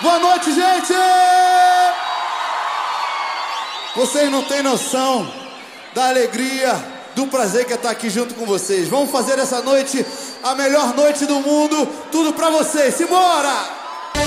Boa noite, gente! Vocês não têm noção da alegria, do prazer que é estar aqui junto com vocês. Vamos fazer essa noite a melhor noite do mundo. Tudo pra vocês. Simbora!